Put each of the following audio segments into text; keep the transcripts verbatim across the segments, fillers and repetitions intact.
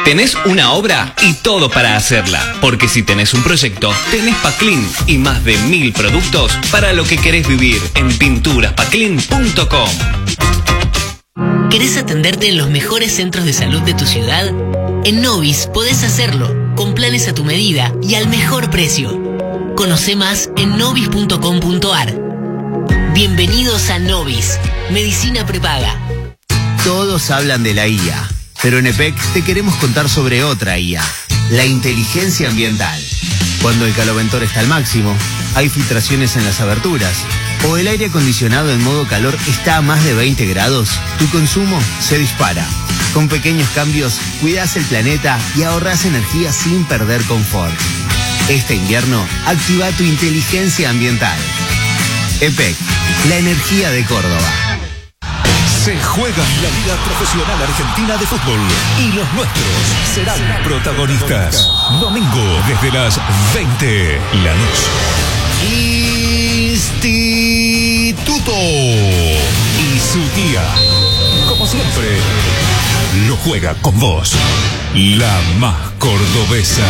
Tenés una obra y todo para hacerla. Porque si tenés un proyecto, tenés Paclin y más de mil productos para lo que querés vivir en pinturas paclin punto com. ¿Querés atenderte en los mejores centros de salud de tu ciudad? En Novis podés hacerlo, con planes a tu medida y al mejor precio. Conoce más en novis punto com punto ar. Bienvenidos a Novis, medicina prepaga. Todos hablan de la I A, pero en E P E C te queremos contar sobre otra I A, la inteligencia ambiental. Cuando el caloventor está al máximo, hay filtraciones en las aberturas, o el aire acondicionado en modo calor está a más de veinte grados, tu consumo se dispara. Con pequeños cambios, cuidás el planeta y ahorrás energía sin perder confort. Este invierno, activa tu inteligencia ambiental. E P E C, la energía de Córdoba. Se juega la Liga Profesional Argentina de Fútbol y los nuestros serán protagonistas. Domingo desde las veinte, Lanús. Instituto y su tía, como siempre, lo juega con vos, la más cordobesa.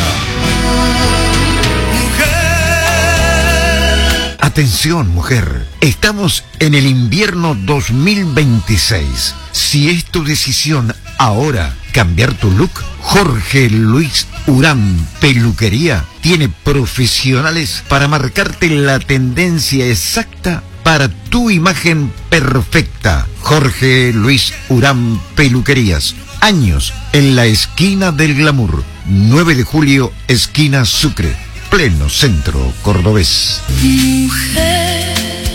Atención, mujer. Estamos en el invierno dos mil veintiséis. Si es tu decisión ahora cambiar tu look, Jorge Luis Urán Peluquería tiene profesionales para marcarte la tendencia exacta para tu imagen perfecta. Jorge Luis Urán Peluquerías. Años en la esquina del glamour. nueve de julio, esquina Sucre. Pleno centro cordobés. Mujer.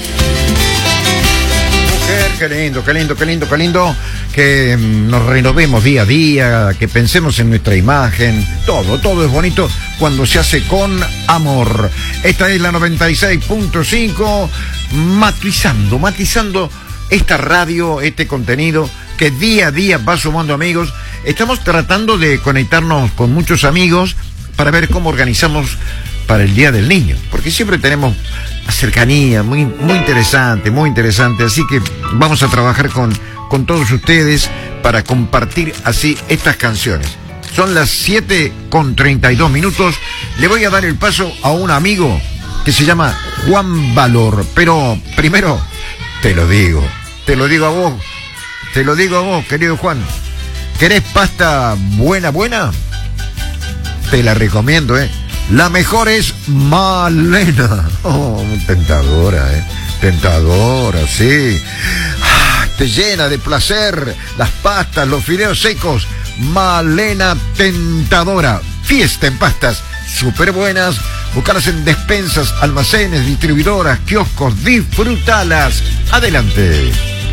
Mujer, qué lindo, qué lindo, qué lindo, qué lindo. Que nos renovemos día a día, que pensemos en nuestra imagen. Todo, todo es bonito cuando se hace con amor. Esta es la noventa y seis punto cinco, matizando, matizando esta radio, este contenido que día a día va sumando amigos. Estamos tratando de conectarnos con muchos amigos para ver cómo organizamos para el Día del Niño, porque siempre tenemos cercanía, muy, muy interesante, muy interesante, así que vamos a trabajar con, con todos ustedes para compartir así estas canciones. Son las siete con treinta y dos minutos, le voy a dar el paso a un amigo que se llama Juan Valor, pero primero, te lo digo, te lo digo a vos, te lo digo a vos, querido Juan, ¿querés pasta buena, buena? Te la recomiendo, ¿eh? La mejor es Malena. Oh, tentadora, ¿eh? Tentadora, sí. Ah, te llena de placer las pastas, los fideos secos. Malena tentadora. Fiesta en pastas, súper buenas. Búscalas en despensas, almacenes, distribuidoras, kioscos. Disfrútalas. Adelante.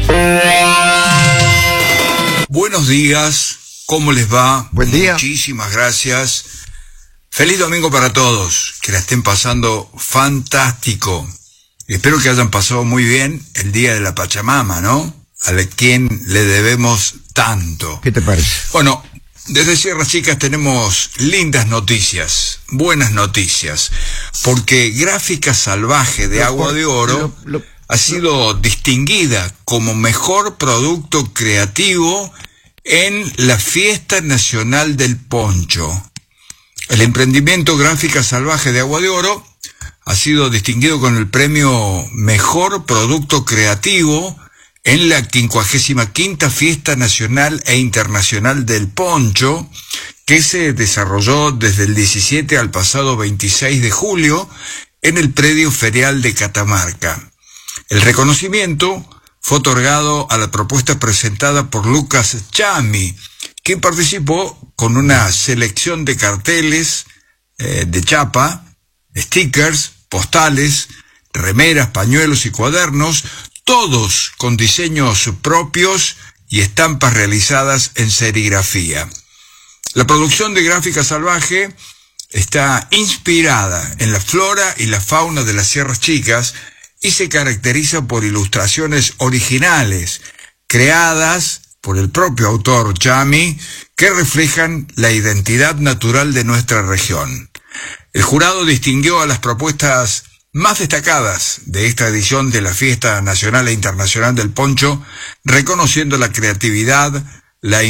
Buenos días. ¿Cómo les va? Buen día. Muchísimas gracias. Feliz domingo para todos, que la estén pasando fantástico. Espero que hayan pasado muy bien el día de la Pachamama, ¿no? A la quien le debemos tanto. ¿Qué te parece? Bueno, desde Sierras Chicas tenemos lindas noticias, buenas noticias, porque Gráfica Salvaje de Agua de Oro lo, lo, ha sido distinguida como mejor producto creativo en la Fiesta Nacional del Poncho. El emprendimiento Gráfica Salvaje de Agua de Oro ha sido distinguido con el premio Mejor Producto Creativo en la quincuagésima quinta Fiesta Nacional e Internacional del Poncho, que se desarrolló desde el diecisiete al pasado veintiséis de julio en el predio ferial de Catamarca. El reconocimiento fue otorgado a la propuesta presentada por Lucas Chami, quien participó con una selección de carteles eh, de chapa, stickers, postales, remeras, pañuelos y cuadernos, todos con diseños propios y estampas realizadas en serigrafía. La producción de Gráfica Salvaje está inspirada en la flora y la fauna de las Sierras Chicas y se caracteriza por ilustraciones originales, creadas por el propio autor Chami, que reflejan la identidad natural de nuestra región. El jurado distinguió a las propuestas más destacadas de esta edición de la Fiesta Nacional e Internacional del Poncho, reconociendo la creatividad, la